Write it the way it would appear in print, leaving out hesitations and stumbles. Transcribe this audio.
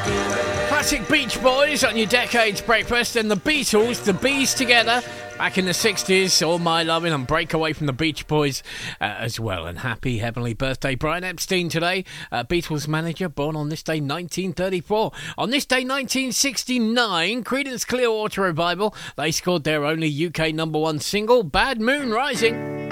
Classic Beach Boys on your Decades Breakfast, and the Beatles, the Bees Together, back in the 60s, All My Loving, and Break Away from the Beach Boys as well. And happy heavenly birthday, Brian Epstein today, Beatles manager, born on this day 1934. On this day 1969, Creedence Clearwater Revival, they scored their only UK #1 single, Bad Moon Rising.